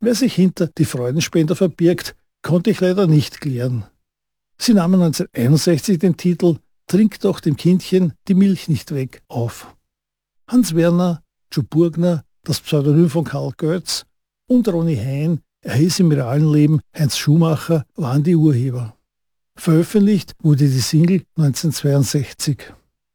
Wer sich hinter die Freudenspender verbirgt, konnte ich leider nicht klären. Sie nahmen 1961 den Titel »Trink doch dem Kindchen die Milch nicht weg« auf. Hans Werner, Joe Burgner, das Pseudonym von Karl Goetz und Ronny Hein, er hieß im realen Leben Heinz Schumacher, waren die Urheber. Veröffentlicht wurde die Single 1962.